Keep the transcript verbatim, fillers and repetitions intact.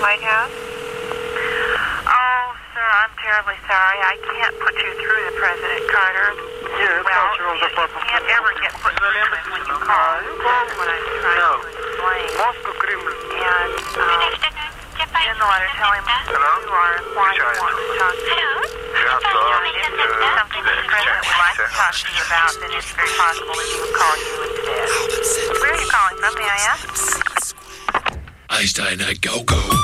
White House? Oh, sir, I'm terribly sorry. I can't put you through to President Carter. Yeah, well, you, you can't ever get put through to him when you call. That's what I'm trying no. to explain. Moscow, Kremlin. And um, in the letter, tell him who you are and why you want to talk to you. If it's something that the President would like to talk to you about, then it's very possible that he would call you instead. Where are you calling from, may I ask? Einstein, go, go.